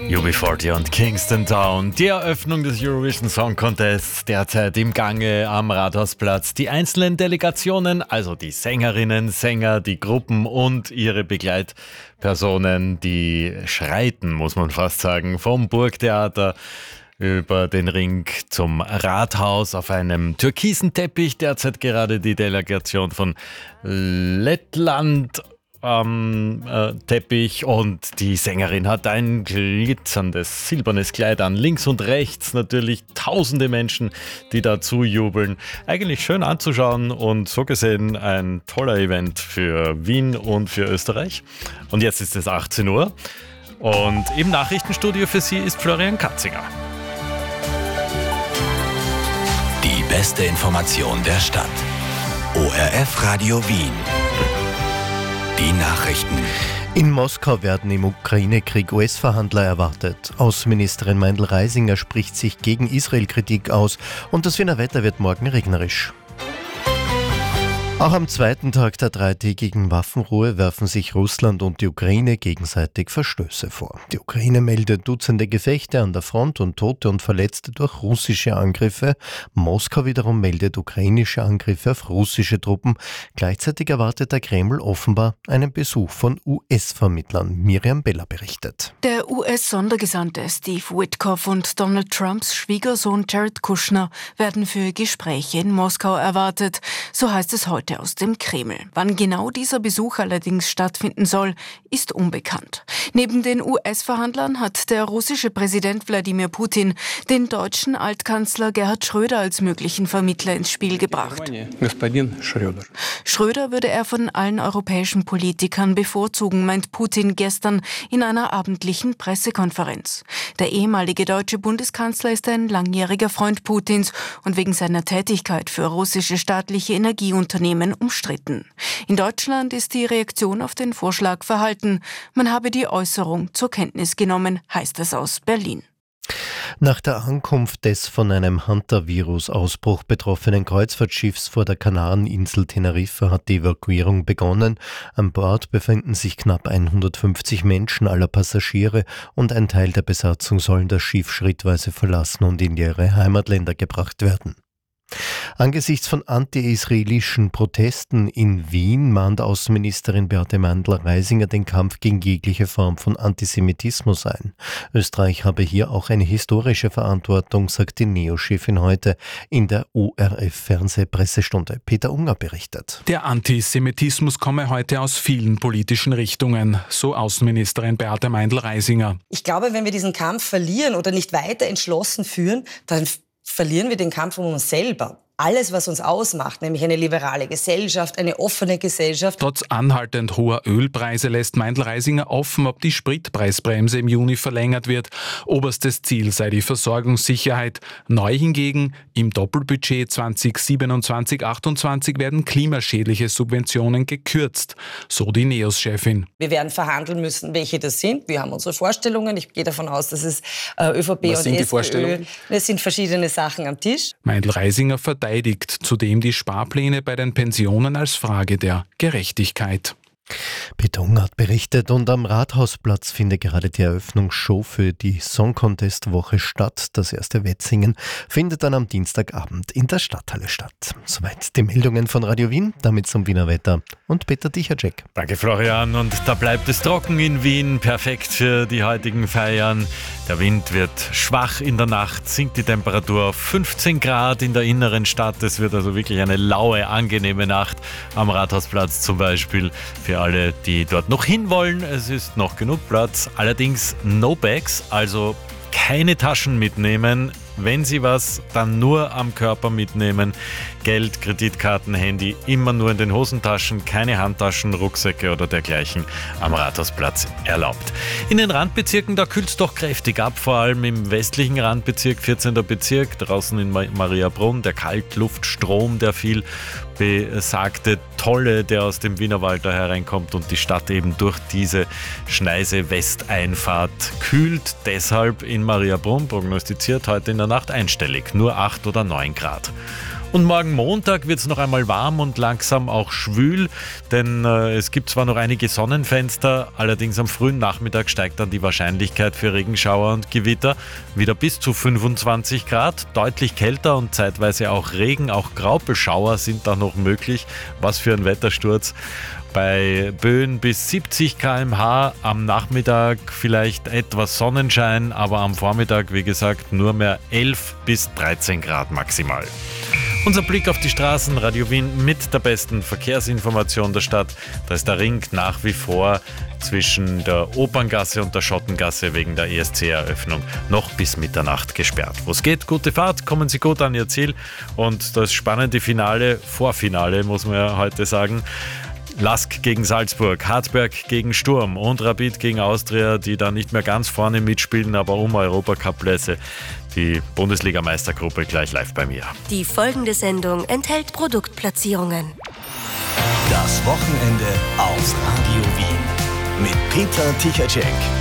UB40 und Kingston Town. Die Eröffnung des Eurovision Song Contests derzeit im Gange am Rathausplatz. Die einzelnen Delegationen, also die Sängerinnen, Sänger, die Gruppen und ihre Begleitpersonen, die schreiten, muss man fast sagen, vom Burgtheater über den Ring zum Rathaus auf einem türkisen Teppich. Derzeit gerade die Delegation von Lettland Teppich, und die Sängerin hat ein glitzerndes silbernes Kleid an. Links und rechts natürlich tausende Menschen, die dazu jubeln. Eigentlich schön anzuschauen und so gesehen ein toller Event für Wien und für Österreich. Und jetzt ist es 18 Uhr und im Nachrichtenstudio für Sie ist Florian Katzinger. Die beste Information der Stadt. ORF Radio Wien. Die Nachrichten. In Moskau werden im Ukraine-Krieg US-Verhandler erwartet. Außenministerin Meindl-Reisinger spricht sich gegen Israel-Kritik aus und das Wiener Wetter wird morgen regnerisch. Auch am zweiten Tag der dreitägigen Waffenruhe werfen sich Russland und die Ukraine gegenseitig Verstöße vor. Die Ukraine meldet Dutzende Gefechte an der Front und Tote und Verletzte durch russische Angriffe. Moskau wiederum meldet ukrainische Angriffe auf russische Truppen. Gleichzeitig erwartet der Kreml offenbar einen Besuch von US-Vermittlern. Miriam Bella berichtet. Der US-Sondergesandte Steve Witkoff und Donald Trumps Schwiegersohn Jared Kushner werden für Gespräche in Moskau erwartet. So heißt es heute aus dem Kreml. Wann genau dieser Besuch allerdings stattfinden soll, ist unbekannt. Neben den US-Verhandlern hat der russische Präsident Wladimir Putin den deutschen Altkanzler Gerhard Schröder als möglichen Vermittler ins Spiel gebracht. Schröder würde er von allen europäischen Politikern bevorzugen, meint Putin gestern in einer abendlichen Pressekonferenz. Der ehemalige deutsche Bundeskanzler ist ein langjähriger Freund Putins und wegen seiner Tätigkeit für russische staatliche Energieunternehmen umstritten. In Deutschland ist die Reaktion auf den Vorschlag verhalten. Man habe die Äußerung zur Kenntnis genommen, heißt es aus Berlin. Nach der Ankunft des von einem Hunter-Virus-Ausbruch betroffenen Kreuzfahrtschiffs vor der Kanareninsel Teneriffa hat die Evakuierung begonnen. An Bord befinden sich knapp 150 Menschen aller Passagiere und ein Teil der Besatzung sollen das Schiff schrittweise verlassen und in ihre Heimatländer gebracht werden. Angesichts von anti-israelischen Protesten in Wien mahnt Außenministerin Beate Meindl-Reisinger den Kampf gegen jegliche Form von Antisemitismus ein. Österreich habe hier auch eine historische Verantwortung, sagt die Neo-Chefin heute in der ORF-Fernsehpressestunde. Peter Unger berichtet. Der Antisemitismus komme heute aus vielen politischen Richtungen, so Außenministerin Beate Meindl-Reisinger. Ich glaube, wenn wir diesen Kampf verlieren oder nicht weiter entschlossen führen, dann verlieren wir den Kampf um uns selber. Alles, was uns ausmacht, nämlich eine liberale Gesellschaft, eine offene Gesellschaft. Trotz anhaltend hoher Ölpreise lässt Meindl-Reisinger offen, ob die Spritpreisbremse im Juni verlängert wird. Oberstes Ziel sei die Versorgungssicherheit. Neu hingegen, im Doppelbudget 2027-28 werden klimaschädliche Subventionen gekürzt, so die NEOS-Chefin. Wir werden verhandeln müssen, welche das sind. Wir haben unsere Vorstellungen. Ich gehe davon aus, dass es ÖVP Was und sind die SPÖ, Vorstellungen? es sind verschiedene Sachen am Tisch. Meindl-Reisinger verteidigt zudem die Sparpläne bei den Pensionen als Frage der Gerechtigkeit. Peter Unger hat berichtet und am Rathausplatz findet gerade die Eröffnungsshow für die Song Contest Woche statt. Das erste Wettsingen findet dann am Dienstagabend in der Stadthalle statt. Soweit die Meldungen von Radio Wien, damit zum Wiener Wetter und Peter Dichacek. Danke Florian, und da bleibt es trocken in Wien, perfekt für die heutigen Feiern. Der Wind wird schwach, in der Nacht sinkt die Temperatur auf 15 Grad in der inneren Stadt. Es wird also wirklich eine laue, angenehme Nacht am Rathausplatz zum Beispiel. Für alle, die dort noch hinwollen, es ist noch genug Platz. Allerdings no bags, also keine Taschen mitnehmen. Wenn Sie was, dann nur am Körper mitnehmen. Geld, Kreditkarten, Handy immer nur in den Hosentaschen, keine Handtaschen, Rucksäcke oder dergleichen am Rathausplatz erlaubt. In den Randbezirken, da kühlt es doch kräftig ab, vor allem im westlichen Randbezirk, 14. Bezirk, draußen in Mariabrunn, der Kaltluftstrom, der viel besagte Tolle, der aus dem Wienerwald da hereinkommt und die Stadt eben durch diese Schneise-Westeinfahrt kühlt. Deshalb in Mariabrunn prognostiziert heute in der Nacht einstellig, nur 8 oder 9 Grad. Und morgen Montag wird es noch einmal warm und langsam auch schwül, denn es gibt zwar noch einige Sonnenfenster, allerdings am frühen Nachmittag steigt dann die Wahrscheinlichkeit für Regenschauer und Gewitter wieder bis zu 25 Grad, deutlich kälter und zeitweise auch Regen, auch Graupelschauer sind da noch möglich. Was für ein Wettersturz. Bei Böen bis 70 km/h, am Nachmittag vielleicht etwas Sonnenschein, aber am Vormittag, wie gesagt, nur mehr 11 bis 13 Grad maximal. Unser Blick auf die Straßen, Radio Wien mit der besten Verkehrsinformation der Stadt. Da ist der Ring nach wie vor zwischen der Operngasse und der Schottengasse wegen der ESC-Eröffnung noch bis Mitternacht gesperrt. Wo es geht, gute Fahrt, kommen Sie gut an Ihr Ziel. Und das spannende Finale, Vorfinale muss man ja heute sagen, Lask gegen Salzburg, Hartberg gegen Sturm und Rapid gegen Austria, die da nicht mehr ganz vorne mitspielen, aber um Europacup-Plätze. Die Bundesliga-Meistergruppe gleich live bei mir. Die folgende Sendung enthält Produktplatzierungen. Das Wochenende auf Radio Wien mit Peter Tichacek.